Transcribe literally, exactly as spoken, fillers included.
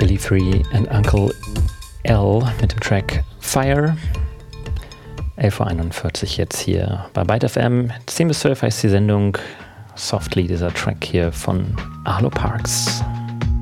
Billy Free and Uncle L mit dem Track Fire. elf Uhr einundvierzig jetzt hier bei Byte F M. zehn bis zwölf heißt die Sendung. Softly, dieser Track hier von Arlo Parks.